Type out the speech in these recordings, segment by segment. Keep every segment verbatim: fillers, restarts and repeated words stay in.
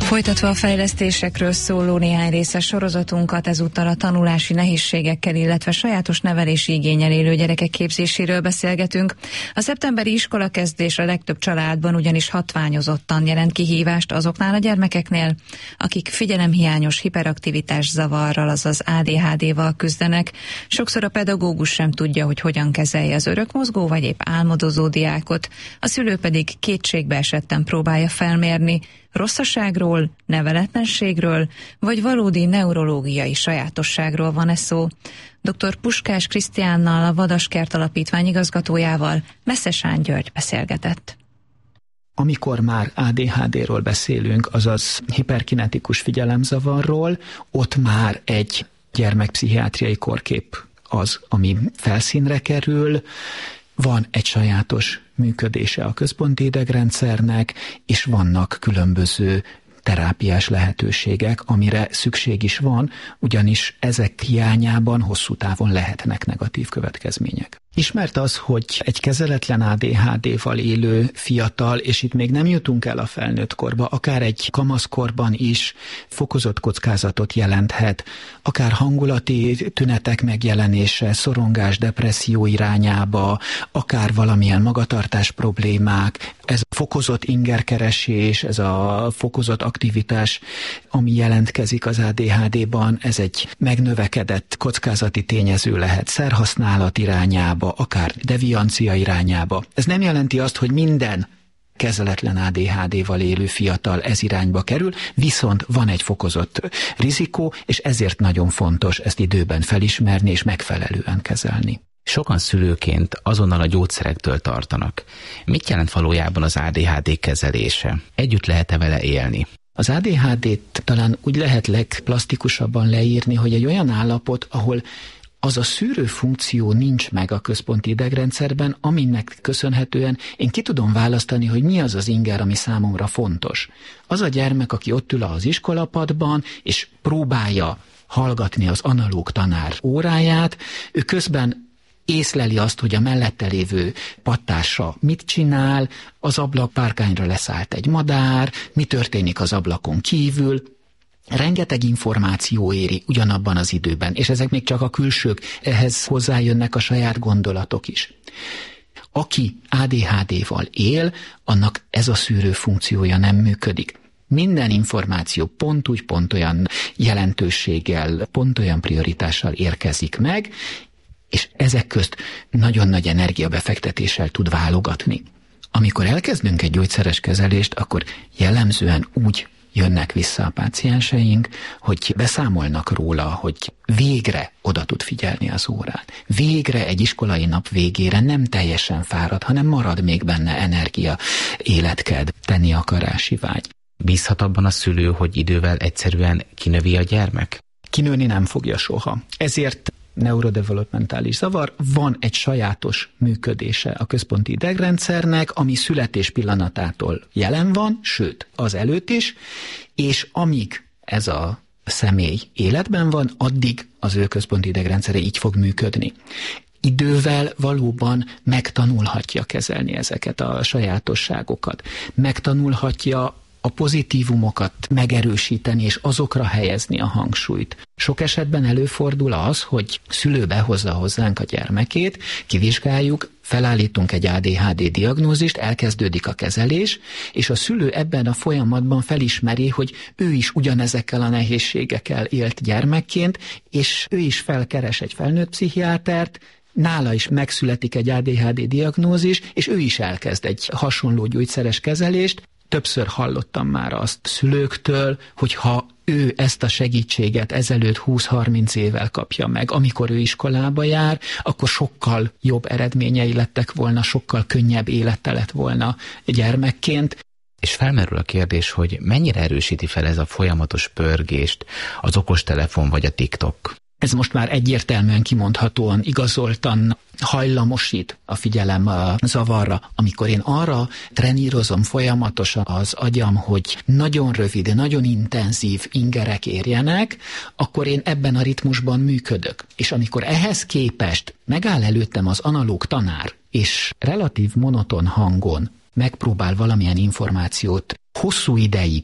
Folytatva a fejlesztésekről szóló néhány részes sorozatunkat, ezúttal a tanulási nehézségekkel, illetve sajátos nevelési igénnyel élő gyerekek képzéséről beszélgetünk. A szeptemberi iskolakezdés a legtöbb családban ugyanis hatványozottan jelent kihívást azoknál a gyermekeknél, akik figyelemhiányos hiperaktivitás zavarral, azaz á dé há dé-val küzdenek. Sokszor a pedagógus sem tudja, hogy hogyan kezelje az örökmozgó vagy épp álmodozó diákot, a szülő pedig kétségbe esetten próbálja felmérni, rosszaságról, neveletlenségről, vagy valódi neurológiai sajátosságról van-e szó. dr. Puskás Krisztiánnal, a Vadaskert Alapítvány igazgatójával Meszesán György beszélgetett. Amikor már á dé há dé-ről beszélünk, azaz hiperkinetikus figyelemzavarról, ott már egy gyermekpszichiátriai korkép az, ami felszínre kerül. Van egy sajátos működése a központi idegrendszernek, és vannak különböző terápiás lehetőségek, amire szükség is van, ugyanis ezek hiányában hosszú távon lehetnek negatív következmények. Ismert az, hogy egy kezeletlen á dé há dé-val élő fiatal, és itt még nem jutunk el a felnőtt korba, akár egy kamaszkorban is fokozott kockázatot jelenthet, akár hangulati tünetek megjelenése, szorongás, depresszió irányába, akár valamilyen magatartás problémák, ez a fokozott ingerkeresés, ez a fokozott aktivitás, ami jelentkezik az á dé há dé-ban, ez egy megnövekedett kockázati tényező lehet szerhasználat irányába, akár deviancia irányába. Ez nem jelenti azt, hogy minden kezeletlen á dé há dé-val élő fiatal ez irányba kerül, viszont van egy fokozott rizikó, és ezért nagyon fontos ezt időben felismerni és megfelelően kezelni. Sokan szülőként azonnal a gyógyszerektől tartanak. Mit jelent valójában az á dé há dé kezelése? Együtt lehet-e vele élni? Az á dé há dét talán úgy lehet legplastikusabban leírni, hogy egy olyan állapot, ahol az a szűrő funkció nincs meg a központi idegrendszerben, aminek köszönhetően én ki tudom választani, hogy mi az az inger, ami számomra fontos. Az a gyermek, aki ott ül az iskolapadban, és próbálja hallgatni az analóg tanár óráját, ő közben észleli azt, hogy a mellette lévő pattársa mit csinál, az ablakpárkányra leszállt egy madár, mi történik az ablakon kívül. Rengeteg információ éri ugyanabban az időben, és ezek még csak a külsők, ehhez hozzájönnek a saját gondolatok is. Aki á dé há dé-val él, annak ez a szűrő funkciója nem működik. Minden információ pont úgy, pont olyan jelentőséggel, pont olyan prioritással érkezik meg, és ezek közt nagyon nagy energiabefektetéssel tud válogatni. Amikor elkezdünk egy gyógyszeres kezelést, akkor jellemzően úgy jönnek vissza a pácienseink, hogy beszámolnak róla, hogy végre oda tud figyelni az órán. Végre egy iskolai nap végére nem teljesen fárad, hanem marad még benne energia, életkedv, tenni akarási vágy. Bízhat abban a szülő, hogy idővel egyszerűen kinövi a gyermek? Kinőni nem fogja soha. Ezért neurodevelopmentális zavar, van egy sajátos működése a központi idegrendszernek, ami születés pillanatától jelen van, sőt, az előtt is, és amíg ez a személy életben van, addig az ő központi idegrendszere így fog működni. Idővel valóban megtanulhatja kezelni ezeket a sajátosságokat, megtanulhatja a pozitívumokat megerősíteni és azokra helyezni a hangsúlyt. Sok esetben előfordul az, hogy szülő behozza hozzánk a gyermekét, kivizsgáljuk, felállítunk egy á dé há dé diagnózist, elkezdődik a kezelés, és a szülő ebben a folyamatban felismeri, hogy ő is ugyanezekkel a nehézségekkel élt gyermekként, és ő is felkeres egy felnőtt pszichiátert, nála is megszületik egy á dé há dé diagnózis, és ő is elkezd egy hasonló gyógyszeres kezelést. Többször hallottam már azt szülőktől, hogy ha ő ezt a segítséget ezelőtt húsz-harminc évvel kapja meg, amikor ő iskolába jár, akkor sokkal jobb eredményei lettek volna, sokkal könnyebb élete lett volna gyermekként. És felmerül a kérdés, hogy mennyire erősíti fel ez a folyamatos pörgést az okostelefon vagy a TikTok? Ez most már egyértelműen kimondhatóan, igazoltan hajlamosít a figyelem a zavarra. Amikor én arra trenírozom folyamatosan az agyam, hogy nagyon rövid, nagyon intenzív ingerek érjenek, akkor én ebben a ritmusban működök. És amikor ehhez képest megáll előttem az analóg tanár, és relatív monoton hangon megpróbál valamilyen információt hosszú ideig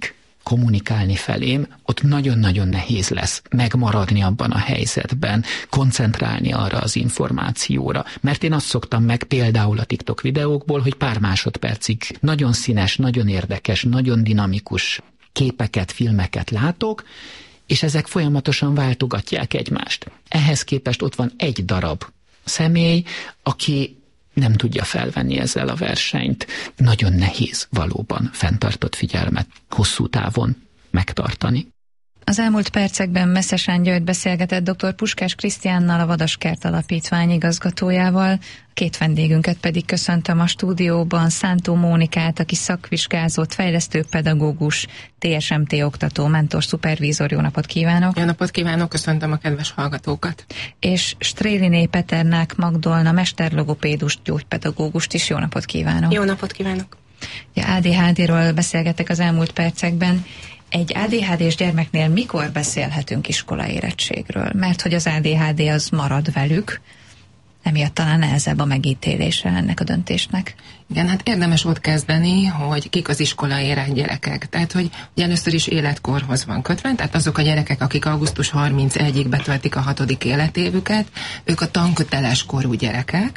kommunikálni felém, ott nagyon-nagyon nehéz lesz megmaradni abban a helyzetben, koncentrálni arra az információra. Mert én azt szoktam meg például a TikTok videókból, hogy pár másodpercig nagyon színes, nagyon érdekes, nagyon dinamikus képeket, filmeket látok, és ezek folyamatosan váltogatják egymást. Ehhez képest ott van egy darab személy, aki nem tudja felvenni ezzel a versenyt. Nagyon nehéz valóban fenntartott figyelmet hosszú távon megtartani. Az elmúlt percekben Meszes György beszélgetett dr. Puskás Krisztiánnal, a Vadaskert Alapítvány igazgatójával. Két vendégünket pedig köszöntöm a stúdióban, Szántó Mónikát, aki szakvizsgázott, fejlesztőpedagógus, té es em té oktató, mentor, szupervízor. Jó napot kívánok! Jó napot kívánok, köszöntöm a kedves hallgatókat! És Stréliné Peternák Magdolna, mesterlogopédust, gyógypedagógust is. Jó napot kívánok! Jó napot kívánok! Ja, á dé há dé-ről beszélgetek az elmúlt percekben. Egy á dé há dés gyermeknél mikor beszélhetünk iskolaérettségről? Mert hogy az á dé há dé az marad velük, emiatt talán nehezebb a megítélése ennek a döntésnek. Igen, hát érdemes ott kezdeni, hogy kik az iskolaérett gyerekek. Tehát, hogy ugye először is életkorhoz van kötve, tehát azok a gyerekek, akik augusztus harmincegyedikéig betöltik a hatodik életévüket, ők a tanköteles korú gyerekek,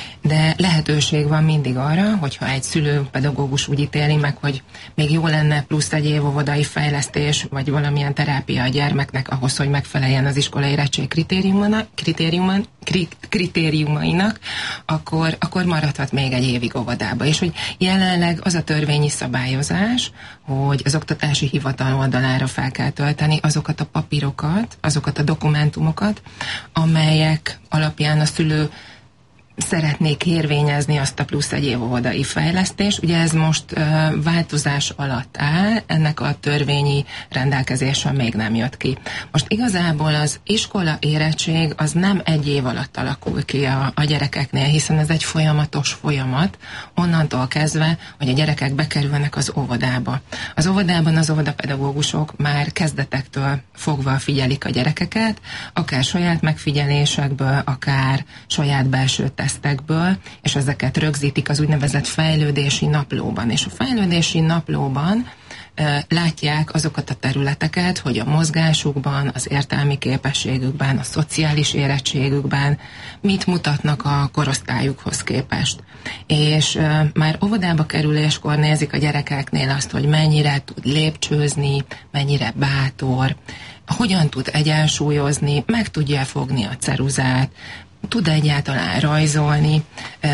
de lehetőség van mindig arra, hogyha egy szülő, pedagógus úgy ítéli meg, hogy még jó lenne plusz egy év óvodai fejlesztés, vagy valamilyen terápia a gyermeknek ahhoz, hogy megfeleljen az iskolaérettség kritériumainak, kritériumainak, akkor, akkor maradhat még egy évig óvodába. És hogy jelenleg az a törvényi szabályozás, hogy az oktatási hivatal oldalára fel kell tölteni azokat a papírokat, azokat a dokumentumokat, amelyek alapján a szülő szeretnék érvényezni azt a plusz egy év óvodai fejlesztést. Ugye ez most uh, változás alatt áll, ennek a törvényi rendelkezése még nem jött ki. Most igazából az iskola érettség az nem egy év alatt alakul ki a, a gyerekeknél, hiszen ez egy folyamatos folyamat, onnantól kezdve, hogy a gyerekek bekerülnek az óvodába. Az óvodában az óvodapedagógusok már kezdetektől fogva figyelik a gyerekeket, akár saját megfigyelésekből, akár saját belső tesztekből, és ezeket rögzítik az úgynevezett fejlődési naplóban. És a fejlődési naplóban e, látják azokat a területeket, hogy a mozgásukban, az értelmi képességükben, a szociális érettségükben mit mutatnak a korosztályukhoz képest. És e, már óvodába kerüléskor nézik a gyerekeknél azt, hogy mennyire tud lépcsőzni, mennyire bátor, hogyan tud egyensúlyozni, meg tudja fogni a ceruzát, tud egyáltalán rajzolni,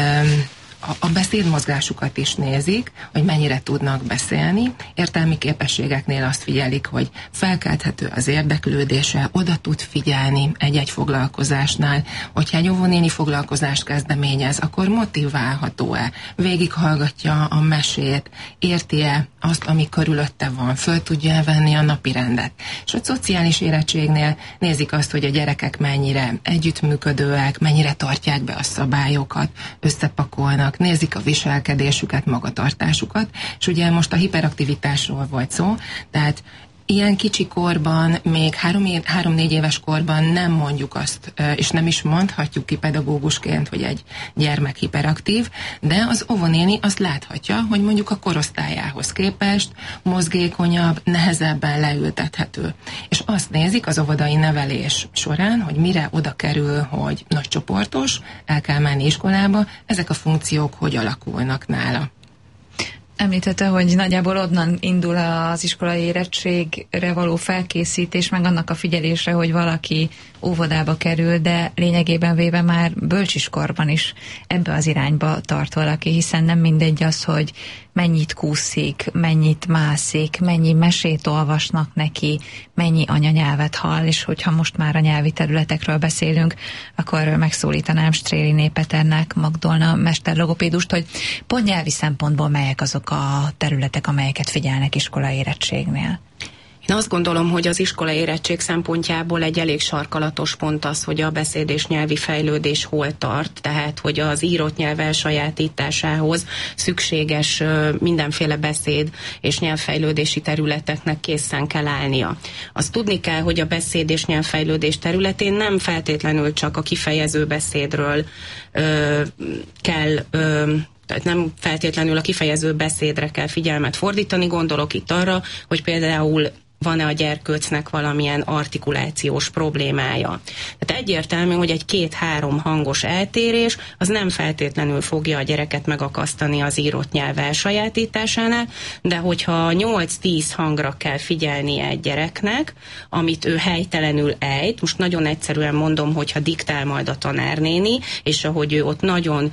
a, a beszédmozgásukat is nézik, hogy mennyire tudnak beszélni. Értelmi képességeknél azt figyelik, hogy felkelthető az érdeklődése, oda tud figyelni egy-egy foglalkozásnál. Hogyha egy óvónéni foglalkozást kezdeményez, akkor motiválható-e? Végighallgatja a mesét, érti-e azt, ami körülötte van, föl tudja venni a napi rendet. És a szociális érettségnél nézik azt, hogy a gyerekek mennyire együttműködőek, mennyire tartják be a szabályokat, összepakolnak, nézik a viselkedésüket, magatartásukat, és ugye most a hiperaktivitásról volt szó, tehát ilyen kicsi korban, még három-négy három, éves korban nem mondjuk azt, és nem is mondhatjuk ki pedagógusként, hogy egy gyermek hiperaktív, de az óvónéni azt láthatja, hogy mondjuk a korosztályához képest mozgékonyabb, nehezebben leültethető. És azt nézik az óvodai nevelés során, hogy mire oda kerül, hogy nagycsoportos, el kell menni iskolába, ezek a funkciók hogy alakulnak nála. Említette, hogy nagyjából onnan indul az iskolai érettségre való felkészítés, meg annak a figyelésre, hogy valaki óvodába kerül, de lényegében véve már bölcsiskorban is ebbe az irányba tart valaki, hiszen nem mindegy az, hogy mennyit kúszik, mennyit mászik, mennyi mesét olvasnak neki, mennyi anyanyelvet hall, és hogyha most már a nyelvi területekről beszélünk, akkor megszólítanám Stréliné Peternák Magdolna mesterlogopédust, hogy pont nyelvi szempontból melyek azok a területek, amelyeket figyelnek iskolai érettségnél. Én azt gondolom, hogy az iskola érettség szempontjából egy elég sarkalatos pont az, hogy a beszéd és nyelvi fejlődés hol tart, tehát hogy az írott nyelv elsajátításához szükséges mindenféle beszéd és nyelvfejlődési területeknek készen kell állnia. Azt tudni kell, hogy a beszéd és nyelvfejlődés területén nem feltétlenül csak a kifejező beszédről ö, kell ö, Tehát nem feltétlenül a kifejező beszédre kell figyelmet fordítani, gondolok itt arra, hogy például van-e a gyerkőcnek valamilyen artikulációs problémája. Tehát egyértelmű, hogy egy két-három hangos eltérés az nem feltétlenül fogja a gyereket megakasztani az írott nyelv elsajátításánál, de hogyha nyolc-tíz hangra kell figyelnie egy gyereknek, amit ő helytelenül ejt, most nagyon egyszerűen mondom, hogyha diktál majd a tanárnéni, és ahogy ő ott nagyon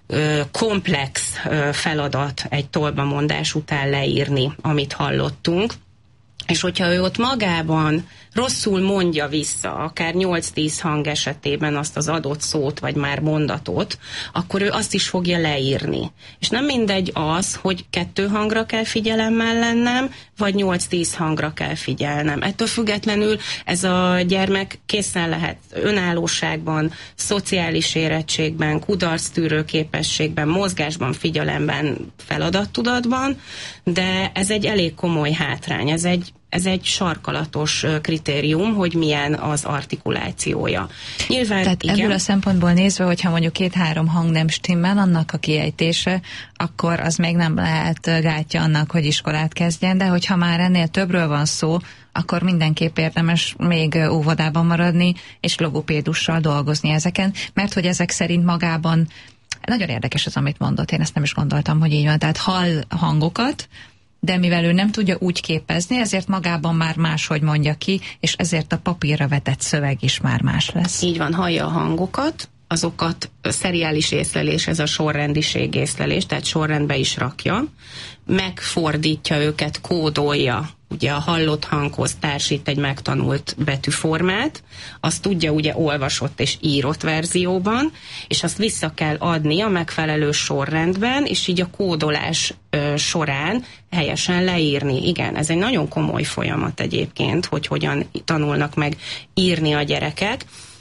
komplex feladat egy tolbamondás után leírni, amit hallottunk, és hogyha ő ott magában rosszul mondja vissza, akár nyolc-tíz hang esetében azt az adott szót, vagy már mondatot, akkor ő azt is fogja leírni. És nem mindegy az, hogy kettő hangra kell figyelemmel lennem, vagy nyolc-tíz hangra kell figyelnem. Ettől függetlenül ez a gyermek készen lehet önállóságban, szociális érettségben, kudarctűrő képességben, mozgásban, figyelemben, feladattudatban, de ez egy elég komoly hátrány. Ez egy Ez egy sarkalatos kritérium, hogy milyen az artikulációja. Nyilván, Tehát igen. ebből a szempontból nézve, hogyha mondjuk két-három hang nem stimmel, annak a kiejtése, akkor az még nem lehet gátja annak, hogy iskolát kezdjen, de hogyha már ennél többről van szó, akkor mindenképp érdemes még óvodában maradni, és logopédussal dolgozni ezeken, mert hogy ezek szerint magában, nagyon érdekes az, amit mondott, én ezt nem is gondoltam, hogy így van, tehát hall hangokat, de mivel ő nem tudja úgy képezni, ezért magában már máshogy mondja ki, és ezért a papírra vetett szöveg is már más lesz. Így van, hallja a hangokat, azokat szeriális észlelés, ez a sorrendiség észlelés, tehát sorrendbe is rakja, megfordítja őket, kódolja, ugye a hallott hanghoz társít egy megtanult betűformát, azt tudja ugye olvasott és írott verzióban, és azt vissza kell adni a megfelelő sorrendben, és így a kódolás ö, során helyesen leírni. Igen, ez egy nagyon komoly folyamat egyébként, hogy hogyan tanulnak meg írni a gyerekek,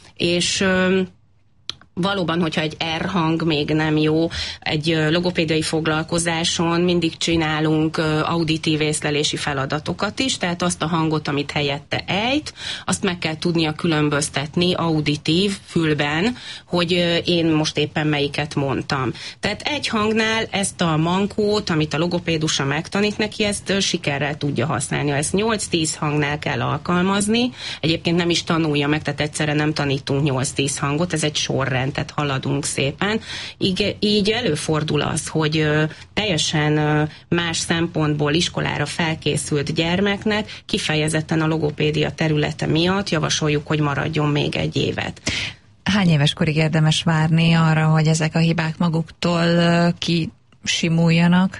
és ö, valóban, hogyha egy R hang még nem jó, egy logopédiai foglalkozáson mindig csinálunk auditív észlelési feladatokat is, tehát azt a hangot, amit helyette ejt, azt meg kell tudnia különböztetni auditív fülben, hogy én most éppen melyiket mondtam. Tehát egy hangnál ezt a mankót, amit a logopédusa megtanít neki, ezt sikerrel tudja használni. Ezt nyolc-tíz hangnál kell alkalmazni, egyébként nem is tanulja meg, tehát egyszerre nem tanítunk nyolc-tíz hangot, ez egy sorrend, tehát haladunk szépen. Így, így előfordul az, hogy ö, teljesen ö, más szempontból iskolára felkészült gyermeknek kifejezetten a logopédia területe miatt javasoljuk, hogy maradjon még egy évet. Hány éves korig érdemes várni arra, hogy ezek a hibák maguktól ö, kisimuljanak?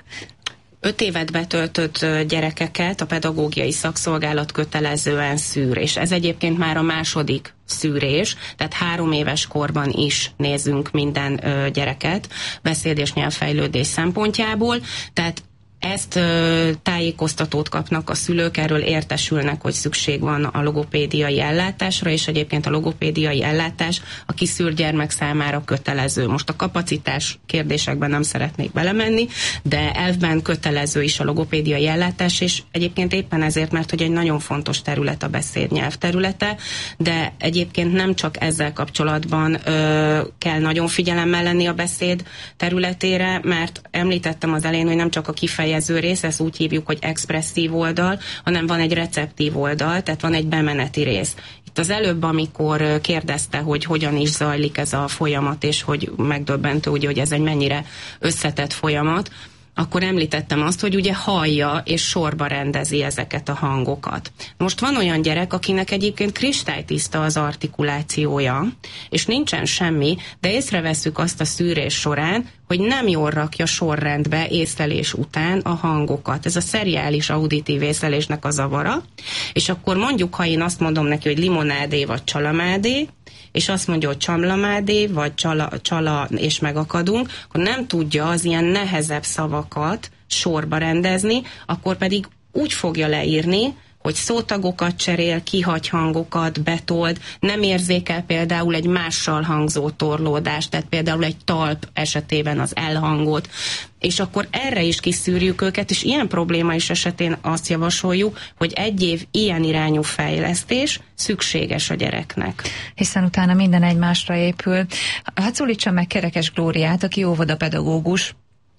Öt évet betöltött gyerekeket a pedagógiai szakszolgálat kötelezően szűr, és ez egyébként már a második szűrés, tehát három éves korban is nézzünk minden gyereket beszéd- és nyelvfejlődés szempontjából, tehát ezt ö, tájékoztatót kapnak a szülők, erről értesülnek, hogy szükség van a logopédiai ellátásra, és egyébként a logopédiai ellátás a kiszűrt gyermek számára kötelező. Most a kapacitás kérdésekben nem szeretnék belemenni, de elvben kötelező is a logopédiai ellátás, és egyébként éppen ezért, mert hogy egy nagyon fontos terület a beszédnyelv területe, de egyébként nem csak ezzel kapcsolatban ö, kell nagyon figyelemmel lenni a beszéd területére, mert említettem az elején, hogy nem csak a kifejezés rész, ezt úgy hívjuk, hogy expresszív oldal, hanem van egy receptív oldal, tehát van egy bemeneti rész. Itt az előbb, amikor kérdezte, hogy hogyan is zajlik ez a folyamat, és hogy megdöbbentő, ugye, hogy ez egy mennyire összetett folyamat, akkor említettem azt, hogy ugye hallja és sorba rendezi ezeket a hangokat. Most van olyan gyerek, akinek egyébként kristálytiszta az artikulációja, és nincsen semmi, de észreveszünk azt a szűrés során, hogy nem jól rakja sorrendbe észlelés után a hangokat. Ez a szeriális auditív észlelésnek a zavara, és akkor mondjuk, ha én azt mondom neki, hogy limonádé vagy csalamádé, és azt mondja, hogy csamlamádé, vagy csala, csala, és megakadunk, akkor nem tudja az ilyen nehezebb szavakat sorba rendezni, akkor pedig úgy fogja leírni, hogy szótagokat cserél, kihagy hangokat, betold, nem érzékel például egy mással hangzó torlódást, tehát például egy talp esetében az elhangot, és akkor erre is kiszűrjük őket, és ilyen probléma is esetén azt javasoljuk, hogy egy év ilyen irányú fejlesztés szükséges a gyereknek. Hiszen utána minden egymásra épül. Hadd szólítsam meg Kerekes Glóriát, aki óvodapedagógus,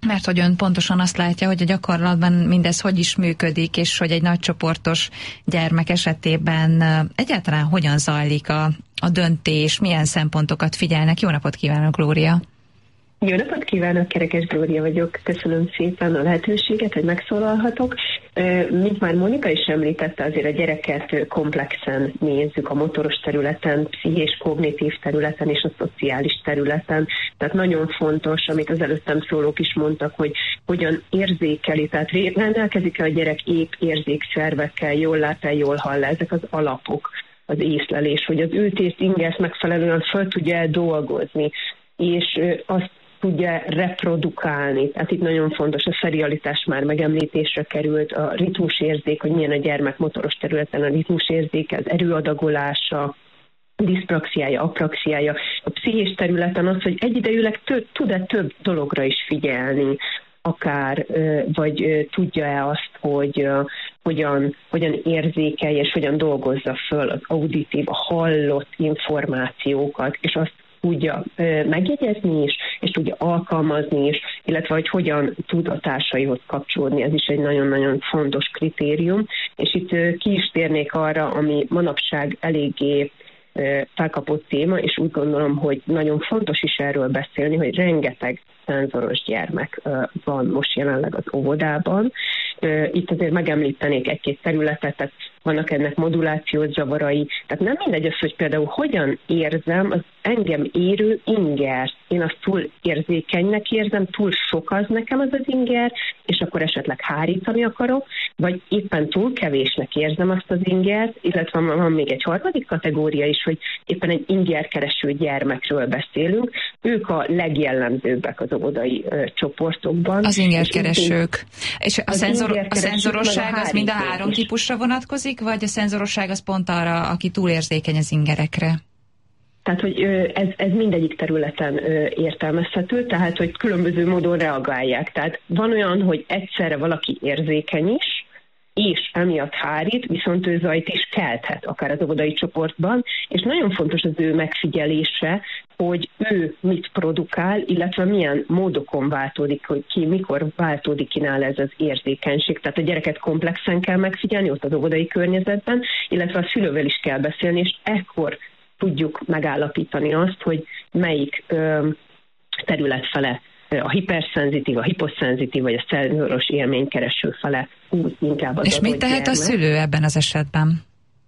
Mert hogy ön pontosan azt látja, hogy a gyakorlatban mindez hogy is működik, és hogy egy nagycsoportos gyermek esetében egyáltalán hogyan zajlik a, a döntés, milyen szempontokat figyelnek. Jó napot kívánok, Glória! Jó napot kívánok, Kerekes Glória vagyok. Köszönöm szépen a lehetőséget, hogy megszólalhatok. Mint már Monika is említette, azért a gyereket komplexen nézzük a motoros területen, pszichés, kognitív területen és a szociális területen. Tehát nagyon fontos, amit az előttem szólók is mondtak, hogy hogyan érzékeli, tehát rendelkezik-e a gyerek épp érzékszervekkel, jól lát-e, jól hall-e, ezek az alapok, az észlelés, hogy az ültést, ingert megfelelően föl tudja dolgozni, és azt tudja reprodukálni. Tehát itt nagyon fontos, a szerialitás már megemlítésre került, a ritmusérzék, hogy milyen a gyermek motoros területen a ritmusérzéke, az erőadagolása, diszpraxiája, apraxiája. A pszichés területen az, hogy egyidejűleg tö- tud-e több dologra is figyelni, akár, vagy tudja-e azt, hogy hogyan, hogyan érzékelje és hogyan dolgozza föl az auditív, a hallott információkat, és azt tudja megjegyezni is, és tudja alkalmazni is, illetve hogy hogyan tud a társaihoz kapcsolódni. Ez is egy nagyon-nagyon fontos kritérium. És itt ki is térnék arra, ami manapság eléggé felkapott téma, és úgy gondolom, hogy nagyon fontos is erről beszélni, hogy rengeteg szenzoros gyermek van most jelenleg az óvodában. Itt azért megemlítenék egy-két területet, tehát vannak ennek modulációs zavarai. Tehát nem mindegy az, hogy például hogyan érzem az engem érő ingert. Én azt túl érzékenynek érzem, túl sok az nekem az az inger, és akkor esetleg hárítani akarok, vagy éppen túl kevésnek érzem azt az ingert, illetve van még egy harmadik kategória is, hogy éppen egy ingerkereső gyermekről beszélünk. Ők a legjellemzőbbek az óvodai ö, csoportokban. Az ingerkeresők. És a, szenzor, a szenzorosság a az mind a három is. típusra vonatkozik, vagy a szenzorosság az pont arra, aki túlérzékeny az ingerekre? Tehát, hogy ez, ez mindegyik területen értelmezhető, tehát, hogy különböző módon reagálják. Tehát van olyan, hogy egyszerre valaki érzékeny is, és emiatt hárít, viszont ő zajt is kelthet, akár az óvodai csoportban, és nagyon fontos az ő megfigyelése, hogy ő mit produkál, illetve milyen módokon váltódik, hogy ki, mikor váltódik ki nála ez az érzékenység. Tehát a gyereket komplexen kell megfigyelni ott az óvodai környezetben, illetve a szülővel is kell beszélni, és ekkor tudjuk megállapítani azt, hogy melyik ö, terület fele a hiperszenzitív, a hiposzenzitív, vagy a szenzoros élménykereső fele úgy inkább az. És mit tehet gyermek. a szülő ebben az esetben?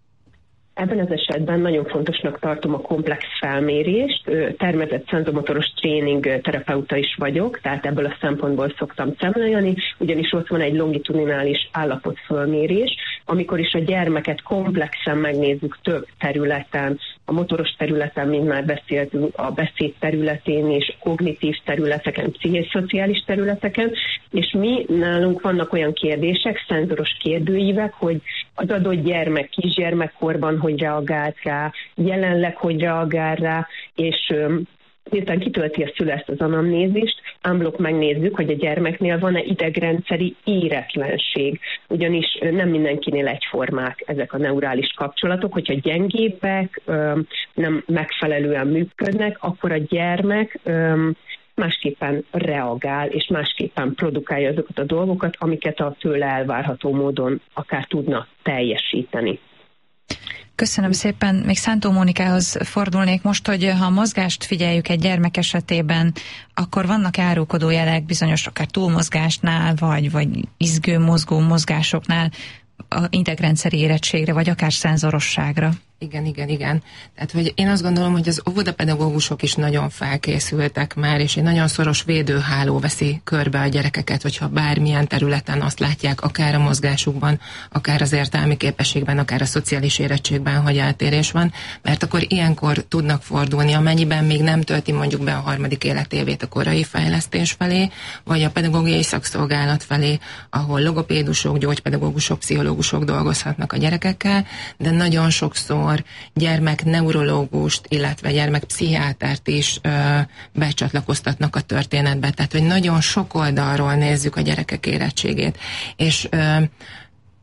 Ebben az esetben nagyon fontosnak tartom a komplex felmérést. Tervezett szenzomotoros tréning terapeuta is vagyok, tehát ebből a szempontból szoktam szemlélni, ugyanis ott van egy longitudinális állapotfölmérés, amikor is a gyermeket komplexen megnézzük több területen, a motoros területen, mint már beszéltünk, a beszéd területén és kognitív területeken, pszichés-szociális területeken, és mi nálunk vannak olyan kérdések, szenzoros kérdőívek, hogy az adott gyermek kisgyermekkorban hogy reagált rá, jelenleg hogy reagál rá, és miután kitölti a szülő ezt az anamnézist, unblock megnézzük, hogy a gyermeknél van-e idegrendszeri éretlenség, ugyanis nem mindenkinél egyformák ezek a neurális kapcsolatok, hogyha gyengébbek, nem megfelelően működnek, akkor a gyermek másképpen reagál, és másképpen produkálja azokat a dolgokat, amiket a tőle elvárható módon akár tudna teljesíteni. Köszönöm szépen. Még Szántó Mónikához fordulnék most, hogy ha a mozgást figyeljük egy gyermek esetében, akkor vannak árulkodó jelek bizonyos akár túlmozgásnál, vagy, vagy izgő, mozgó mozgásoknál, a idegrendszeri érettségre, vagy akár szenzorosságra. Igen, igen, igen. Tehát, hogy én azt gondolom, hogy az óvodapedagógusok is nagyon felkészültek már, és egy nagyon szoros védőháló veszi körbe a gyerekeket, hogyha bármilyen területen azt látják, akár a mozgásukban, akár az értelmi képességben, akár a szociális érettségben, hogy eltérés van, mert akkor ilyenkor tudnak fordulni, amennyiben még nem tölti mondjuk be a harmadik életévét a korai fejlesztés felé, vagy a pedagógiai szakszolgálat felé, ahol logopédusok, gyógypedagógusok, pszichológusok dolgozhatnak a gyerekekkel, de nagyon sokszor gyermekneurológust, illetve gyermekpszichiátert is ö, becsatlakoztatnak a történetbe. Tehát, hogy nagyon sok oldalról nézzük a gyerekek érettségét. És ö,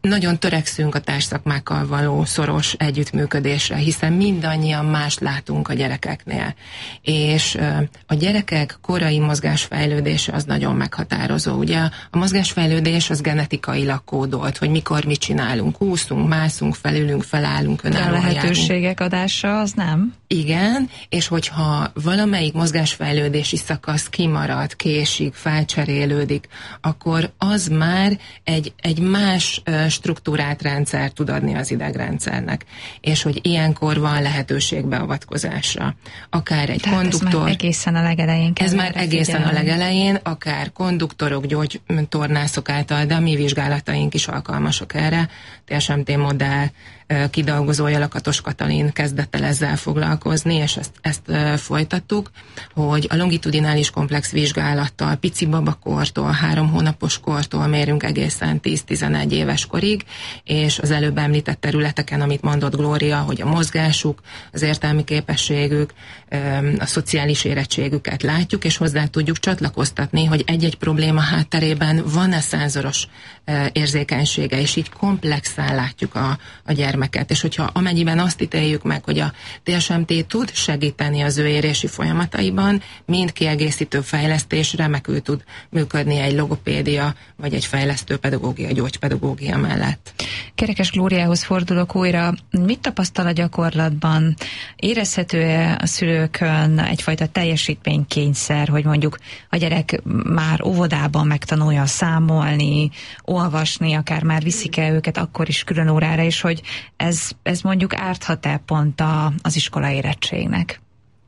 nagyon törekszünk a társszakmákkal való szoros együttműködésre, hiszen mindannyian mást látunk a gyerekeknél. És a gyerekek korai mozgásfejlődése az nagyon meghatározó. Ugye a mozgásfejlődés az genetikailag kódolt, hogy mikor mit csinálunk, úszunk, mászunk, felülünk, felállunk, önállóan a lehetőségek járunk. Adása az nem? Igen, és hogyha valamelyik mozgásfejlődési szakasz kimarad, késik, felcserélődik, akkor az már egy, egy más struktúrát rendszer tud adni az idegrendszernek. És hogy ilyenkor van lehetőség beavatkozásra. Akár egy Tehát konduktor... ez már egészen a legelején kell. Ez már egészen figyelni. a legelején, akár konduktorok, gyógytornászok által, de a mi vizsgálataink is alkalmasak erre. té es em té modell kidolgozója Lakatos Katalin kezdett el ezzel foglalkozni, és ezt, ezt folytattuk, hogy a longitudinális komplex vizsgálattal pici babakortól, három hónapos kortól mérünk egészen tíz-tizenegy éves korig, és az előbb említett területeken, amit mondott Glória, hogy a mozgásuk, az értelmi képességük, a szociális érettségüket látjuk, és hozzá tudjuk csatlakoztatni, hogy egy-egy probléma hátterében van-e szenzoros érzékenysége, és így komplexen látjuk a, a gyermeket. És hogyha amennyiben azt ítéljük meg, hogy a té es em té tud segíteni az ő érési folyamataiban, mind kiegészítő fejlesztés remekül tud működni egy logopédia, vagy egy fejlesztő pedagógia, gyógypedagógia mellett. Kerekes Glóriához fordulok újra. Mit tapasztal a gyakorlatban? Érezhető-e a szülőkön egyfajta teljesítménykényszer, hogy mondjuk a gyerek már óvodában megtanulja számolni, olvasni, akár már viszik-e őket akkor is külön órára, és hogy ez, ez mondjuk árthat-e pont a, az iskola érettségnek?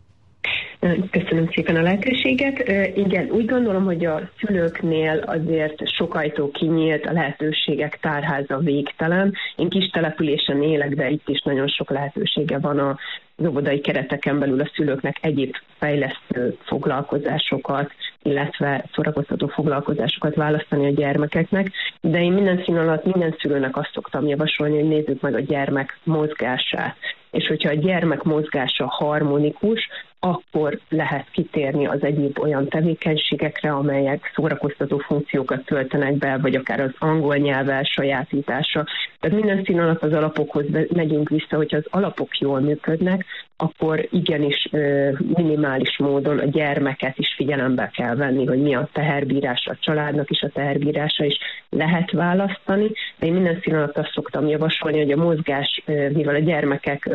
Köszönöm szépen a lehetőséget. Igen, úgy gondolom, hogy a szülőknél azért sok ajtó kinyílt, a lehetőségek tárháza végtelen. Én kis településen élek, de itt is nagyon sok lehetősége van a az óvodai kereteken belül a szülőknek egyéb fejlesztő foglalkozásokat, illetve szórakoztató foglalkozásokat választani a gyermekeknek, de én minden szín alatt minden szülőnek azt szoktam javasolni, hogy nézzük meg a gyermek mozgását. És hogyha a gyermek mozgása harmonikus, akkor lehet kitérni az egyéb olyan tevékenységekre, amelyek szórakoztató funkciókat töltenek be, vagy akár az angol nyelv elsajátítása. Tehát minden szín alatt az alapokhoz megyünk vissza, hogyha az alapok jól működnek, akkor igenis minimális módon a gyermeket is figyelembe kell venni, hogy mi a teherbírása, a családnak is a teherbírása is lehet választani. De én minden szín alatt azt szoktam javasolni, hogy a mozgás, mivel a gyermekek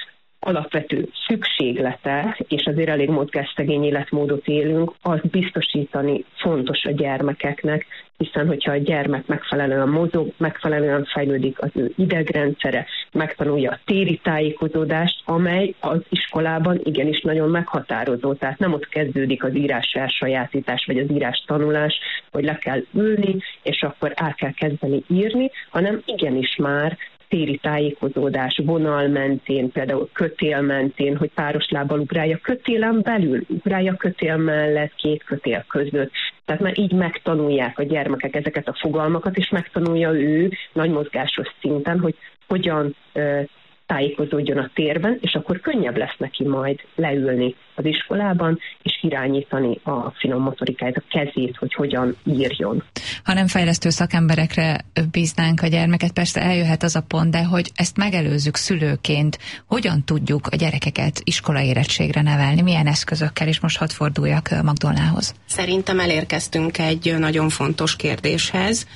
alapvető szükséglete, és azért elég mozgásszegény életmódot élünk, azt biztosítani fontos a gyermekeknek, hiszen hogyha a gyermek megfelelően mozog, megfelelően fejlődik az ő idegrendszere, megtanulja a téri tájékozódást, amely az iskolában igenis nagyon meghatározó. Tehát nem ott kezdődik az írás elsajátítás, vagy az írás tanulás, hogy le kell ülni, és akkor el kell kezdeni írni, hanem igenis már téri tájékozódás, vonal mentén, például kötél mentén, hogy páros lábbal ugrálja kötélen belül, ugrálja kötél mellett, két kötél között. Tehát már így megtanulják a gyermekek ezeket a fogalmakat, és megtanulja ő nagy mozgásos szinten, hogy hogyan ö, tájékozódjon a térben, és akkor könnyebb lesz neki majd leülni az iskolában, és irányítani a finom motorikáját, a kezét, hogy hogyan írjon. Ha nem fejlesztő szakemberekre bíznánk a gyermeket, persze eljöhet az a pont, de hogy ezt megelőzzük szülőként, hogyan tudjuk a gyerekeket iskolaérettségre nevelni, milyen eszközökkel, és most hadd forduljak Magdolnához. Szerintem elérkeztünk egy nagyon fontos kérdéshez.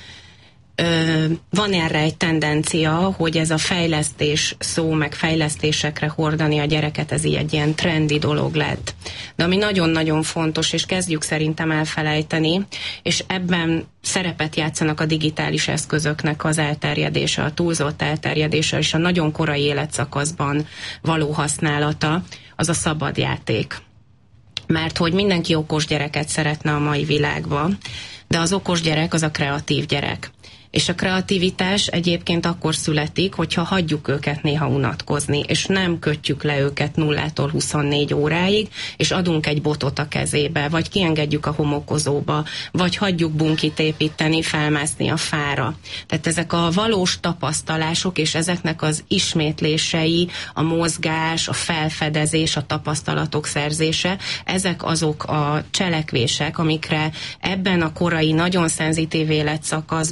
Van erre egy tendencia, hogy ez a fejlesztés szó, meg fejlesztésekre hordani a gyereket, ez így egy ilyen trendi dolog lett. De ami nagyon-nagyon fontos, és kezdjük szerintem elfelejteni, és ebben szerepet játszanak a digitális eszközöknek az elterjedése, a túlzott elterjedése, és a nagyon korai életszakaszban való használata, az a szabad játék. Mert hogy mindenki okos gyereket szeretne a mai világban, de az okos gyerek az a kreatív gyerek. És a kreativitás egyébként akkor születik, hogyha hagyjuk őket néha unatkozni, és nem kötjük le őket nullától huszonnégy óráig, és adunk egy botot a kezébe, vagy kiengedjük a homokozóba, vagy hagyjuk bunkit építeni, felmászni a fára. Tehát ezek a valós tapasztalások, és ezeknek az ismétlései, a mozgás, a felfedezés, a tapasztalatok szerzése, ezek azok a cselekvések, amikre ebben a korai, nagyon szenzitív életszakaszban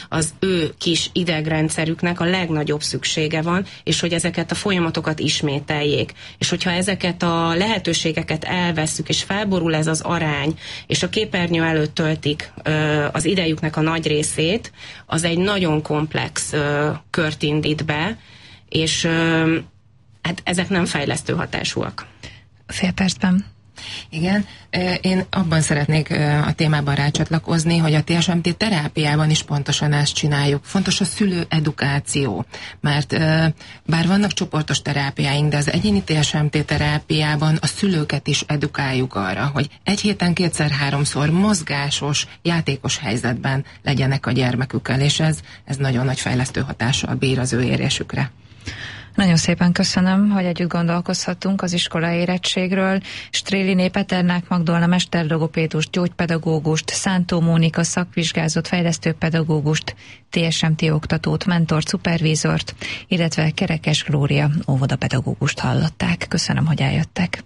az ő kis idegrendszerüknek a legnagyobb szüksége van, és hogy ezeket a folyamatokat ismételjék. És hogyha ezeket a lehetőségeket elvesszük, és felborul ez az arány, és a képernyő előtt töltik ö, az idejüknek a nagy részét, az egy nagyon komplex ö, kört indít be, és ö, hát ezek nem fejlesztő hatásúak. Fél percben. Igen, én abban szeretnék a témában rácsatlakozni, hogy a té es em té terápiában is pontosan ezt csináljuk. Fontos a szülő edukáció, mert bár vannak csoportos terápiáink, de az egyéni té es em té terápiában a szülőket is edukáljuk arra, hogy egy héten kétszer-háromszor mozgásos, játékos helyzetben legyenek a gyermekükkel, és ez, ez nagyon nagy fejlesztő hatással bír az ő érésükre. Nagyon szépen köszönöm, hogy együtt gondolkozhatunk az iskola érettségről. Stréliné Peternák Magdolna mesterlogopédust, gyógypedagógust, Szántó Mónika szakvizsgázott fejlesztőpedagógust, té es em té oktatót, mentort, szupervízort, illetve Kerekes Glória óvodapedagógust hallották. Köszönöm, hogy eljöttek.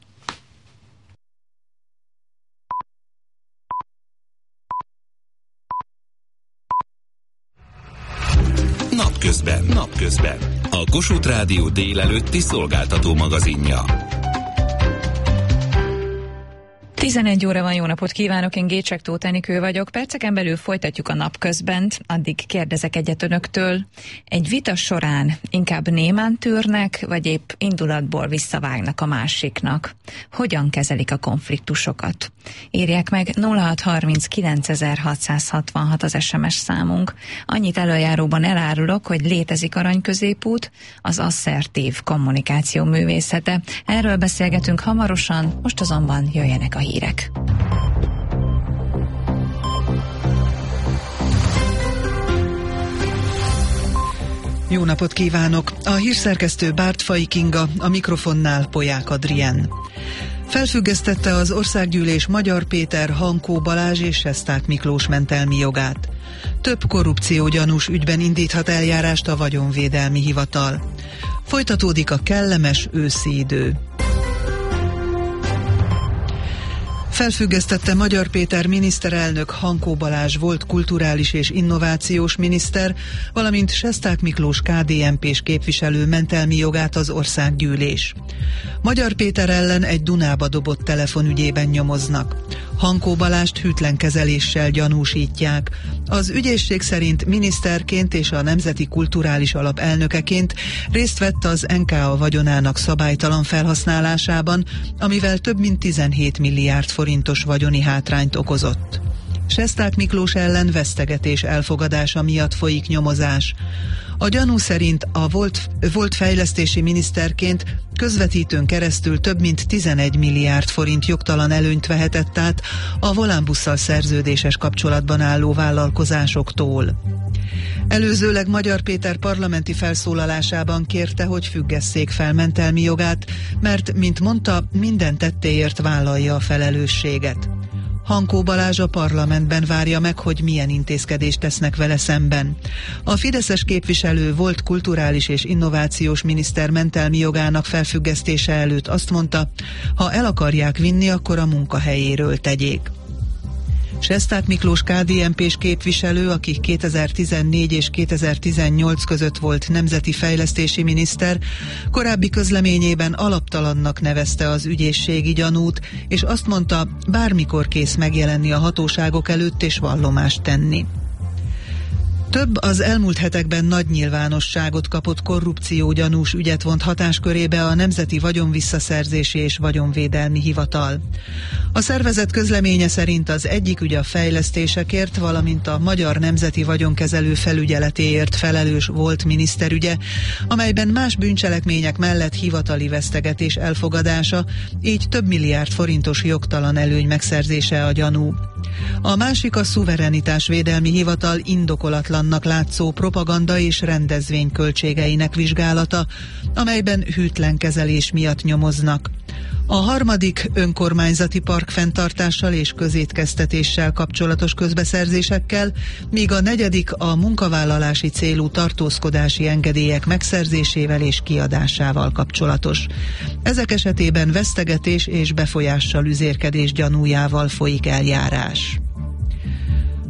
Napközben. Napközben. A Kossuth Rádió délelőtti szolgáltató magazinja. tizenegy óra van, jó napot kívánok, én Gécsek Tóth Enikő vagyok. Perceken belül folytatjuk a napközbent, addig kérdezek egyet önöktől. Egy vita során inkább némán tűrnek, vagy épp indulatból visszavágnak a másiknak? Hogyan kezelik a konfliktusokat? Írják meg nulla hat harminc kilencezer-hatszázhatvanhat az es em es számunk. Annyit előjáróban elárulok, hogy létezik aranyközépút, az asszertív kommunikáció művészete. Erről beszélgetünk hamarosan, most azonban jöjjenek a hírek. Jó napot kívánok! A hírszerkesztő Bártfai Kinga, a mikrofonnál Polyák Adrien. Felfüggesztette az Országgyűlés Magyar Péter, Hankó Balázs és Sesták Miklós mentelmi jogát. Több korrupciógyanús ügyben indíthat eljárást a Vagyonvédelmi Hivatal. Folytatódik a kellemes őszi idő. Felfüggesztette Magyar Péter miniszterelnök, Hankó Balázs volt kulturális és innovációs miniszter, valamint Sesták Miklós ká dé en pés képviselő mentelmi jogát az Országgyűlés. Magyar Péter ellen egy Dunába dobott telefonügyében nyomoznak. Hankó Balást hűtlen kezeléssel gyanúsítják. Az ügyészség szerint miniszterként és a Nemzeti Kulturális Alap elnökeként részt vett az en ká á vagyonának szabálytalan felhasználásában, amivel több mint tizenhét milliárd forintos vagyoni hátrányt okozott. Sesták Miklós ellen vesztegetés elfogadása miatt folyik nyomozás. A gyanú szerint a volt, volt fejlesztési miniszterként közvetítőn keresztül több mint tizenegy milliárd forint jogtalan előnyt vehetett át a Volánbusszal szerződéses kapcsolatban álló vállalkozásoktól. Előzőleg Magyar Péter parlamenti felszólalásában kérte, hogy függesszék fel mentelmi jogát, mert, mint mondta, minden tettéért vállalja a felelősséget. Hankó Balázs a parlamentben várja meg, hogy milyen intézkedést tesznek vele szemben. A fideszes képviselő volt kulturális és innovációs miniszter mentelmi jogának felfüggesztése előtt azt mondta, ha el akarják vinni, akkor a munkahelyéről tegyék. Sesták Miklós ká dé en pés képviselő, aki kétezer-tizennégy és kétezer-tizennyolc között volt nemzeti fejlesztési miniszter, korábbi közleményében alaptalannak nevezte az ügyészségi gyanút, és azt mondta, bármikor kész megjelenni a hatóságok előtt és vallomást tenni. Több az elmúlt hetekben nagy nyilvánosságot kapott korrupciógyanús ügyet vont hatáskörébe a Nemzeti Vagyonvisszaszerzési és Vagyonvédelmi Hivatal. A szervezet közleménye szerint az egyik ügy a fejlesztésekért, valamint a Magyar Nemzeti Vagyonkezelő felügyeletéért felelős volt miniszterügye, amelyben más bűncselekmények mellett hivatali vesztegetés elfogadása, így több milliárd forintos jogtalan előny megszerzése a gyanú. A másik a Szuverenitásvédelmi Hivatal indokolatlannak látszó propaganda és rendezvény költségeinek vizsgálata, amelyben hűtlen kezelés miatt nyomoznak. A harmadik önkormányzati parkfenntartással és közétkeztetéssel kapcsolatos közbeszerzésekkel, míg a negyedik a munkavállalási célú tartózkodási engedélyek megszerzésével és kiadásával kapcsolatos. Ezek esetében vesztegetés és befolyással üzérkedés gyanújával folyik eljárás.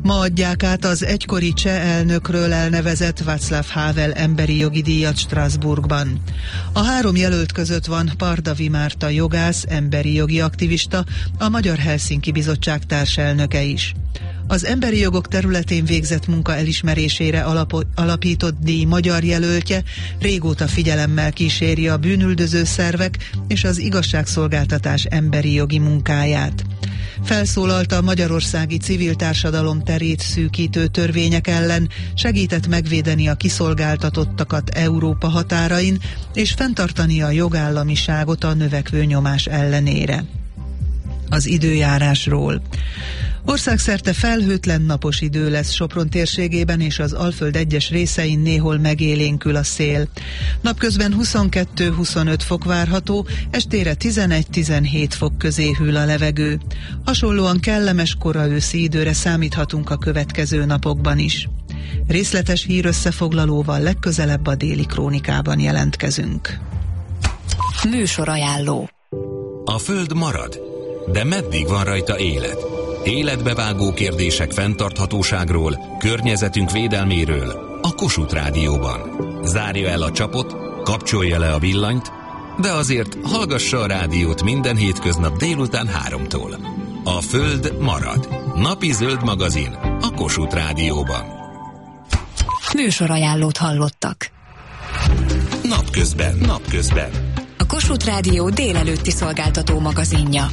Ma adják át az egykori cseh elnökről elnevezett Václav Havel emberi jogi díjat Strasbourgban. A három jelölt között van Pardavi Márta jogász, emberi jogi aktivista, a Magyar Helsinki Bizottság társelnöke is. Az emberi jogok területén végzett munka elismerésére alapot, alapított díj magyar jelöltje régóta figyelemmel kíséri a bűnüldöző szervek és az igazságszolgáltatás emberi jogi munkáját. Felszólalt a magyarországi civil társadalom terét szűkítő törvények ellen, segített megvédeni a kiszolgáltatottakat Európa határain, és fenntartani a jogállamiságot a növekvő nyomás ellenére. Az időjárásról. Országszerte felhőtlen napos idő lesz Sopron térségében és az Alföld egyes részein, néhol megélénkül a szél. Napközben huszonkettő-huszonöt fok várható, estére tizenegy-tizenhét fok közé hűl a levegő. Hasonlóan kellemes kora őszi időre számíthatunk a következő napokban is. Részletes hírösszefoglalóval legközelebb a Déli Krónikában jelentkezünk. Műsorajánló. A Föld marad, de meddig van rajta élet? Életbevágó kérdések fenntarthatóságról, környezetünk védelméről a Kossuth Rádióban. Zárja el a csapot, kapcsolja le a villanyt, de azért hallgassa a rádiót minden hétköznap délután háromtól. A Föld marad. Napi zöld magazin a Kossuth Rádióban. Műsorajánlót hallottak. Napközben. Napközben. A Kossuth Rádió délelőtti szolgáltató magazinja.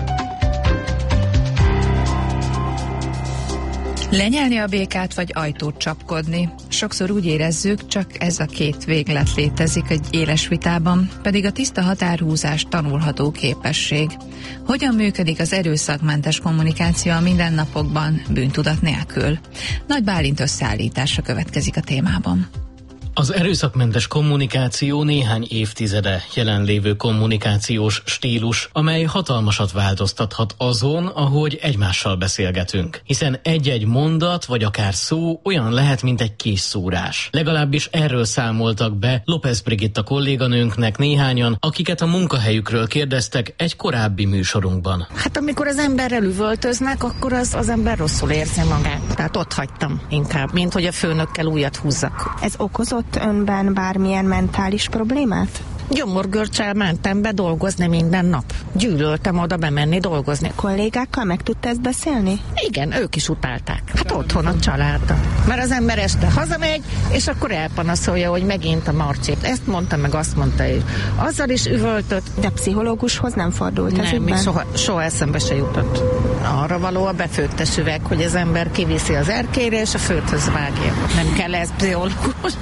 Lenyelni a békát, vagy ajtót csapkodni? Sokszor úgy érezzük, csak ez a két véglet létezik egy éles vitában, pedig a tiszta határhúzás tanulható képesség. Hogyan működik az erőszakmentes kommunikáció a mindennapokban, bűntudat nélkül? Nagy Bálint összeállítása következik a témában. Az erőszakmentes kommunikáció néhány évtizede jelenlévő kommunikációs stílus, amely hatalmasat változtathat azon, ahogy egymással beszélgetünk. Hiszen egy-egy mondat, vagy akár szó olyan lehet, mint egy kis szúrás. Legalábbis erről számoltak be López Brigitta kolléganőnknek néhányan, akiket a munkahelyükről kérdeztek egy korábbi műsorunkban. Hát amikor az emberrel üvöltöznek, akkor az, az ember rosszul érzi magát. Tehát ott hagytam inkább, mint hogy a főnökkel újat húzzak. Ez okozott önben bármilyen mentális problémát? Gyomorgörcsel mentem be dolgozni minden nap. Gyűlöltem oda bemenni dolgozni. A kollégákkal meg tudta ezt beszélni? Igen, ők is utálták. Hát otthon a családdal. Mert az ember este hazamegy, és akkor elpanaszolja, hogy megint a Marci. Ezt mondta, meg azt mondta, és azzal is üvöltött. De pszichológushoz nem fordult ez Nem, még soha, soha eszembe se jutott. Arra való a befőttes üveg, hogy az ember kiviszi az erkére, és a földhöz vágja. Nem kell ez pszichológus.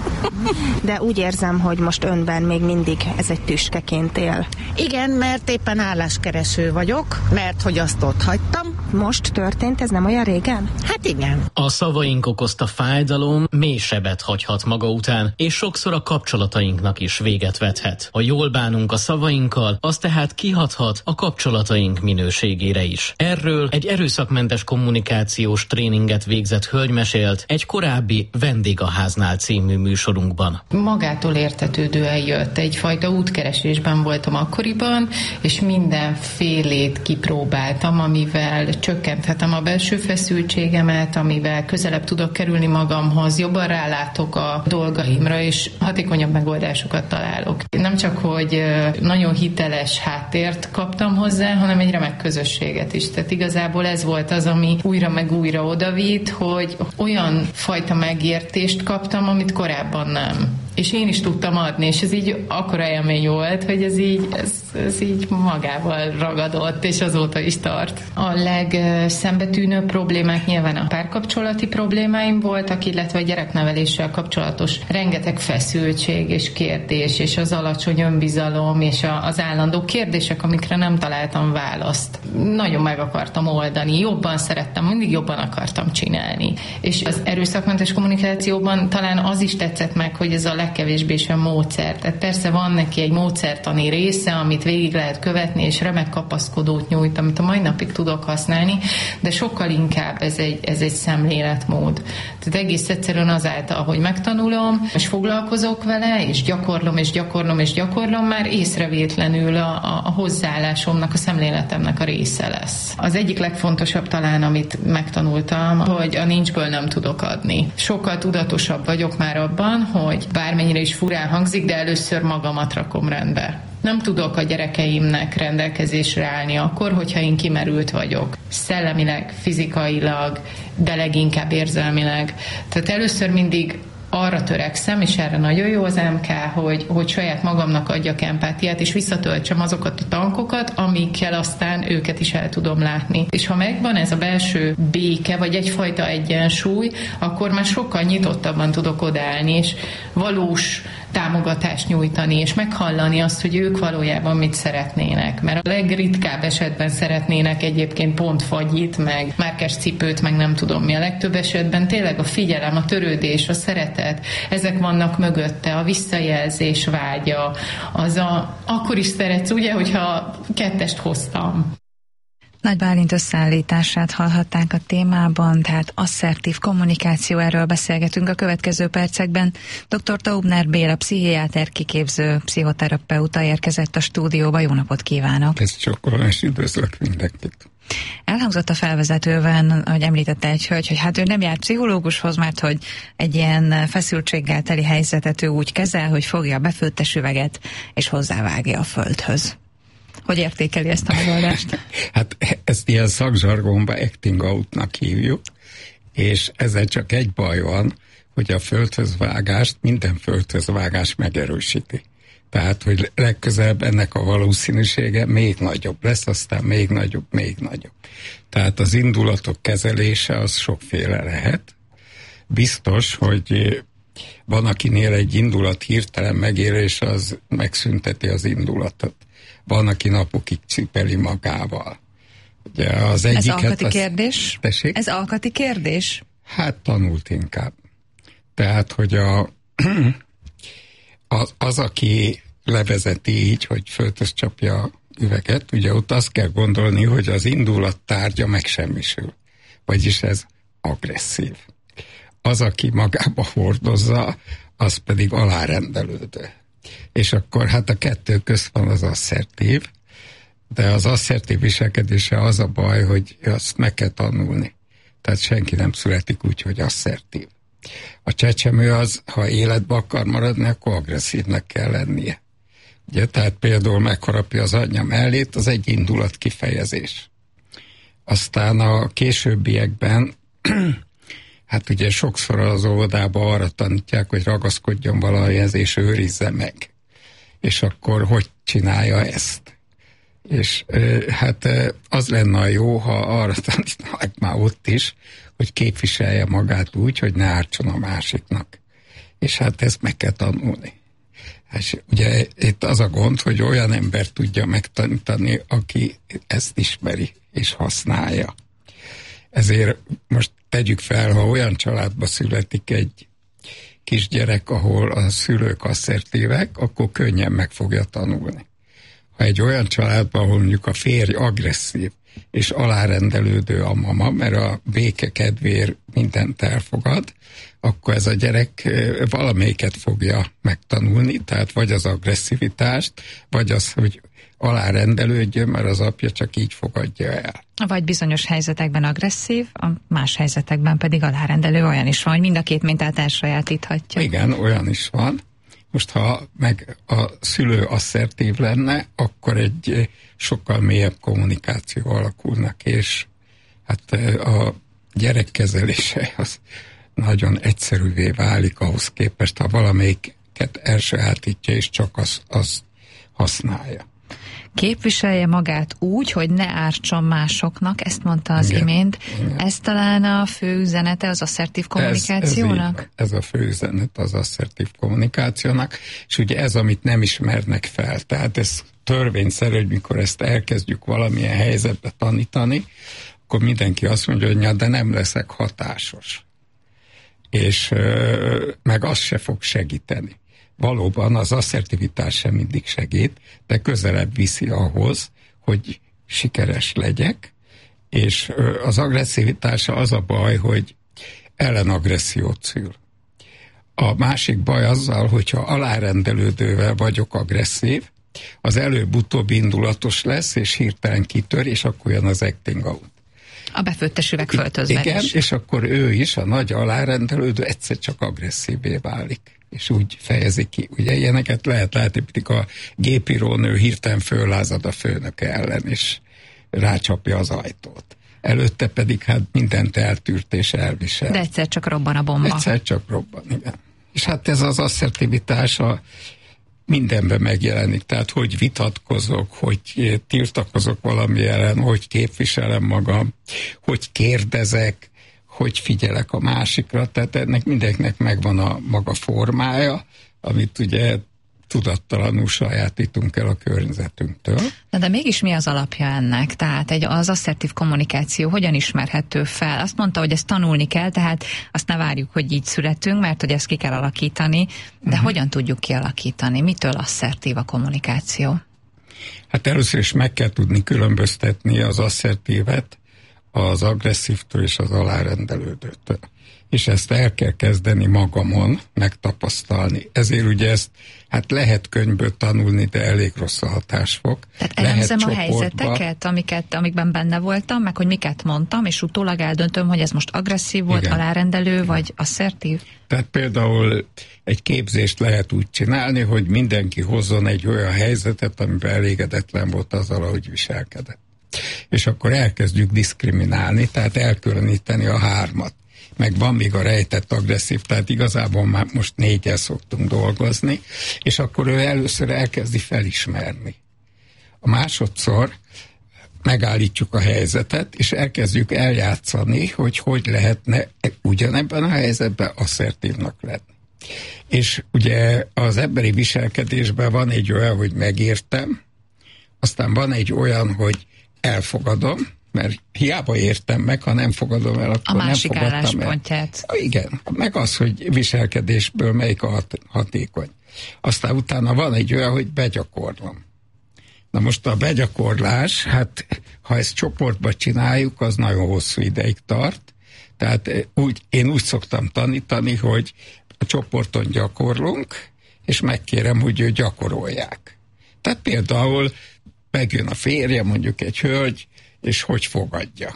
De úgy érzem, hogy most önben még mindig ez egy tüskeként él. Igen, mert éppen álláskereső vagyok, mert hogy azt ott hagytam. Most történt, ez nem olyan régen? Hát igen. A szavaink okozta fájdalom mély sebet hagyhat maga után, és sokszor a kapcsolatainknak is véget vethet. Ha jól bánunk a szavainkkal, az tehát kihathat a kapcsolataink minőségére is. Erről egy erőszakmentes kommunikációs tréninget végzett hölgy mesélt egy korábbi Vendég a háznál című műsorunkban. Magától értetődően jött. Egyfajta útkeresésben voltam akkoriban, és mindenfélét kipróbáltam, amivel csökkenthetem a belső feszültségemet, amivel közelebb tudok kerülni magamhoz, jobban rálátok a dolgaimra, és hatékonyabb megoldásokat találok. Nem csak, hogy nagyon hiteles háttért kaptam hozzá, hanem egy remek közösséget is. Tehát igazából ez volt az, ami újra meg újra odavitt, hogy olyan fajta megértést kaptam, amit korábban nem. És én is tudtam adni, és ez így akkora élmény volt, hogy ez így, ez, ez így magával ragadott, és azóta is tart. A legszembetűnőbb problémák nyilván a párkapcsolati problémáim voltak, illetve a gyerekneveléssel kapcsolatos rengeteg feszültség és kérdés, és az alacsony önbizalom, és a, az állandó kérdések, amikre nem találtam választ. Nagyon meg akartam oldani, jobban szerettem, mindig jobban akartam csinálni. És az erőszakmentes kommunikációban talán az is tetszett meg, hogy ez a legkevésbé sem módszer. Tehát persze van neki egy módszertani része, amit végig lehet követni, és remek kapaszkodót nyújt, amit a mai napig tudok használni, használni, de sokkal inkább ez egy, ez egy szemléletmód. Tehát egész egyszerűen azáltal, hogy megtanulom, és foglalkozok vele, és gyakorlom, és gyakorlom, és gyakorlom, már észrevétlenül a, a, a hozzáállásomnak, a szemléletemnek a része lesz. Az egyik legfontosabb talán, amit megtanultam, hogy a nincsből nem tudok adni. Sokkal tudatosabb vagyok már abban, hogy bármennyire is furán hangzik, de először magamat rakom rendbe. Nem tudok a gyerekeimnek rendelkezésre állni akkor, hogyha én kimerült vagyok. Szellemileg, fizikailag, de leginkább érzelmileg. Tehát először mindig arra törekszem, és erre nagyon jó az em ká, hogy, hogy saját magamnak adjak empátiát, és visszatöltsem azokat a tankokat, amikkel aztán őket is el tudom látni. És ha megvan ez a belső béke, vagy egyfajta egyensúly, akkor már sokkal nyitottabban tudok odaállni, és valós támogatást nyújtani, és meghallani azt, hogy ők valójában mit szeretnének. Mert a legritkább esetben szeretnének egyébként pont fagyit, meg márkás cipőt, meg nem tudom mi. A legtöbb esetben tényleg a figyelem, a törődés, a szeretet, ezek vannak mögötte, a visszajelzés vágya, az a, akkor is szeretsz, ugye, hogyha kettest hoztam. Nagy Bálint összeállítását hallhatták a témában, tehát asszertív kommunikáció, erről beszélgetünk a következő percekben. doktor Taubner Béla, pszichiáter, kiképző pszichoterapeuta érkezett a stúdióba. Jó napot kívánok! Ez csokolás, üdvözlök mindenkit! Elhangzott a felvezetőben, hogy említette egy hölgy, hogy hát ő nem jár pszichológushoz, mert hogy egy ilyen feszültséggel teli helyzetet ő úgy kezel, hogy fogja a befőttes üveget és hozzávágja a földhöz. Hogy értékeli ezt a megoldást? Hát ezt ilyen szakzsargonban acting outnak hívjuk, és ezzel csak egy baj van, hogy a földhözvágást minden földhözvágás megerősíti. Tehát, hogy legközelebb ennek a valószínűsége még nagyobb lesz, aztán még nagyobb, még nagyobb. Tehát az indulatok kezelése az sokféle lehet. Biztos, hogy van, akinél egy indulat hirtelen megérés, az megszünteti az indulatot. Van, aki napokig cipeli magával. Ugye az Ez alkati az... kérdés? Tessék? Ez alkati kérdés? Hát tanult inkább. Tehát, hogy a, az, az, aki levezeti így, hogy földhöz csapja a üveget, ugye ott azt kell gondolni, hogy az indulat tárgya megsemmisül. Vagyis ez agresszív. Az, aki magába hordozza, az pedig alárendelődő. És akkor hát a kettő közt van az asszertív, de az asszertív viselkedése az a baj, hogy azt meg kell tanulni. Tehát senki nem születik úgy, hogy asszertív. A csecsemő az, ha életbe akar maradni, akkor agresszívnek kell lennie. Ugye, tehát például megharapja az anyja mellét, az egy indulat kifejezés. Aztán a későbbiekben hát ugye sokszor az óvodában arra tanítják, hogy ragaszkodjon valahogyhez és őrizze meg. És akkor hogy csinálja ezt? És hát az lenne a jó, ha arra tanítanak már ott is, hogy képviselje magát úgy, hogy ne ártson a másiknak. És hát ezt meg kell tanulni. És ugye itt az a gond, hogy olyan ember tudja megtanítani, aki ezt ismeri és használja. Ezért most tegyük fel, ha olyan családba születik egy kisgyerek, ahol a szülők asszertívek, akkor könnyen meg fogja tanulni. Ha egy olyan családban, ahol mondjuk a férj agresszív és alárendelődő a mama, mert a béke kedvéért mindent elfogad, akkor ez a gyerek valamelyiket fogja megtanulni, tehát vagy az agresszivitást, vagy az, hogy alárendelődjön, mert az apja csak így fogadja el. Vagy bizonyos helyzetekben agresszív, a más helyzetekben pedig alárendelő, olyan is van, hogy mind a két mintát elsajátíthatja. Igen, olyan is van. Most ha meg a szülő asszertív lenne, akkor egy sokkal mélyebb kommunikáció alakulnak, és hát a gyerekkezelése az nagyon egyszerűvé válik ahhoz képest, ha valamelyiket elsajátítja, és csak az, az használja. Képviselje magát úgy, hogy ne ártson másoknak, ezt mondta az igen, imént. Igen. Ez talán a fő üzenete az asszertív kommunikációnak? Ez, ez, ez a fő üzenet az asszertív kommunikációnak, és ugye ez, amit nem ismernek fel. Tehát ez törvényszerű, hogy mikor ezt elkezdjük valamilyen helyzetbe tanítani, akkor mindenki azt mondja, hogy ja, de nem leszek hatásos. És meg az se fog segíteni. Valóban az asszertivitás sem mindig segít, de közelebb viszi ahhoz, hogy sikeres legyek, És az agresszivitása az a baj, hogy ellenagressziót szül. A másik baj azzal, hogyha alárendelődővel vagyok agresszív, az előbb-utóbb indulatos lesz, és hirtelen kitör, és akkor jön az acting out. A befőttes üveg föltözve. Igen, is. És akkor ő is, a nagy alárendelődő egyszer csak agresszívvé válik, és úgy fejezi ki. Ugye ilyeneket lehet látni, hogy a gépírónő hirtelen föllázad a főnöke ellen, és rácsapja az ajtót. Előtte pedig hát mindent eltűrt és elvisel. De egyszer csak robban a bomba. Egyszer csak robban, igen. És hát ez az asszertivitás a mindenben megjelenik, tehát hogy vitatkozok, hogy tiltakozok valami ellen, hogy képviselem magam, hogy kérdezek, hogy figyelek a másikra, tehát ennek mindenkinek megvan a maga formája, amit ugye tudattalanul sajátítunk el a környezetünktől. Na de mégis mi az alapja ennek? Tehát egy, az asszertív kommunikáció hogyan ismerhető fel? Azt mondta, hogy ezt tanulni kell, tehát azt ne várjuk, hogy így születünk, mert hogy ezt ki kell alakítani, de uh-huh. hogyan tudjuk kialakítani? Mitől asszertív a kommunikáció? Hát először is meg kell tudni különböztetni az asszertívet az agresszívtől és az alárendelődőtől. És ezt el kell kezdeni magamon megtapasztalni. Ezért ugye ezt hát lehet könyvből tanulni, de elég rossz a hatásfok. Tehát elemzem a helyzeteket, amiket, amikben benne voltam, meg hogy miket mondtam, és utólag eldöntöm, hogy ez most agresszív volt, igen, alárendelő, vagy asszertív. Tehát például egy képzést lehet úgy csinálni, hogy mindenki hozzon egy olyan helyzetet, amiben elégedetlen volt azzal, ahogy viselkedett. És akkor elkezdjük diszkriminálni, tehát elkülöníteni a hármat. Meg van még a rejtett agresszív, tehát igazából már most négyel szoktunk dolgozni, és akkor ő először elkezdi felismerni. A másodszor megállítjuk a helyzetet, és elkezdjük eljátszani, hogy hogy lehetne ugyanebben a helyzetben asszertívnak lenni. És ugye az emberi viselkedésben van egy olyan, hogy megértem, aztán van egy olyan, hogy elfogadom, mert hiába értem meg, ha nem fogadom el, akkor a másik nem fogadtam álláspontját. el. Igen, meg az, hogy viselkedésből melyik a hat- hatékony. Aztán utána van egy olyan, hogy begyakorlom. Na most a begyakorlás, hát ha ezt csoportba csináljuk, az nagyon hosszú ideig tart. Tehát úgy, én úgy szoktam tanítani, hogy a csoporton gyakorlunk, és megkérem, hogy ő gyakorolják. Tehát például megjön a férje, mondjuk egy hölgy, és hogy fogadja.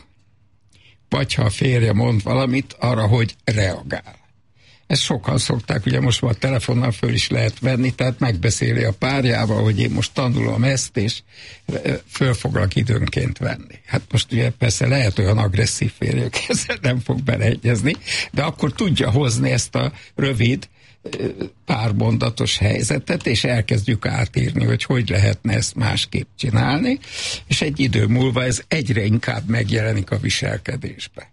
Vagy ha a férje mond valamit, arra, hogy reagál. Ezt sokan szokták, ugye most már a telefonnal föl is lehet venni, tehát megbeszéli a párjával, hogy én most tanulom ezt, és föl foglak időnként venni. Hát most ugye persze lehet olyan agresszív férjük, ezzel nem fog beleegyezni, de akkor tudja hozni ezt a rövid, pármondatos helyzetet, és elkezdjük átírni, hogy hogy lehetne ezt másképp csinálni, és egy idő múlva ez egyre inkább megjelenik a viselkedésbe.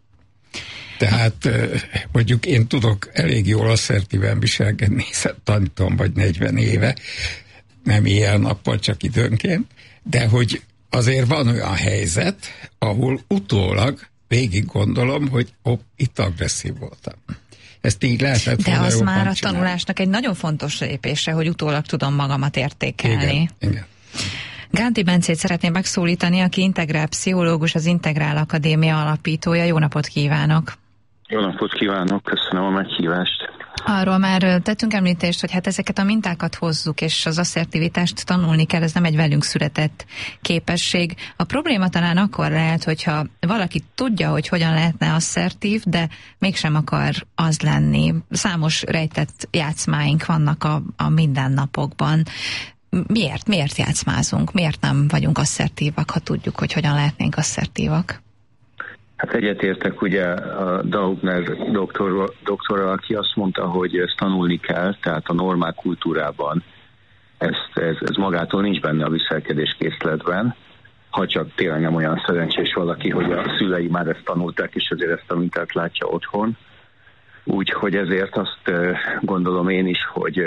Tehát mondjuk én tudok elég jól asszertíven viselkedni, hiszen tanítom vagy negyven éve, nem éjjel-nappal, csak időnként, de hogy azért van olyan helyzet, ahol utólag végig gondolom, hogy hopp, itt agresszív voltam. Ezt így lehetett De az már a csinálni. tanulásnak egy nagyon fontos lépése, hogy utólag tudom magamat értékelni. Igen, igen. Gánti Bencét szeretném megszólítani, aki integrál pszichológus, az Integrál Akadémia alapítója. Jó napot kívánok! Jó napot kívánok, köszönöm a meghívást. Arról már tettünk említést, hogy hát ezeket a mintákat hozzuk, és az asszertivitást tanulni kell, ez nem egy velünk született képesség. A probléma talán akkor lehet, hogyha valaki tudja, hogy hogyan lehetne asszertív, de mégsem akar az lenni. Számos rejtett játszmáink vannak a, a mindennapokban. Miért? Miért játszmázunk? Miért nem vagyunk asszertívak, ha tudjuk, hogy hogyan lehetnénk asszertívak? Hát egyetértek ugye a Daubner doktor, doktorral, aki azt mondta, hogy ezt tanulni kell, tehát a normál kultúrában ezt, ez, ez magától nincs benne a viselkedéskészletben, ha csak tényleg nem olyan szerencsés valaki, hogy a szülei már ezt tanulták, és azért ezt a mintát látja otthon. Úgyhogy ezért azt gondolom én is, hogy,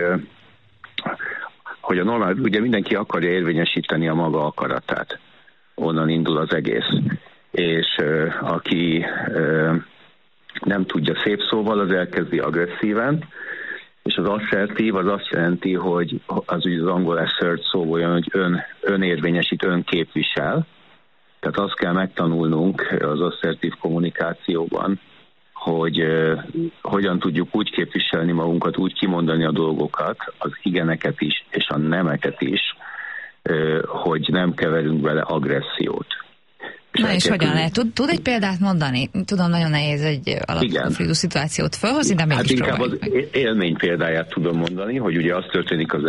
hogy a normál, ugye mindenki akarja érvényesíteni a maga akaratát. Onnan indul az egész. És uh, aki uh, nem tudja szép szóval, az elkezdi agresszíven, és az asszertív az azt jelenti, hogy az ugye az angol assert szóval olyan, hogy ön, önérvényesít, önképvisel, Tehát azt kell megtanulnunk az asszertív kommunikációban, hogy uh, hogyan tudjuk úgy képviselni magunkat, úgy kimondani a dolgokat, az igeneket is, és a nemeket is, uh, hogy nem keverünk bele agressziót. Na és hogyan lehet? Tud, tud egy példát mondani? Tudom, nagyon nehéz egy alapkonfliktus szituációt felhozni, de mégis hát inkább az meg. élmény példáját tudom mondani, hogy ugye az történik az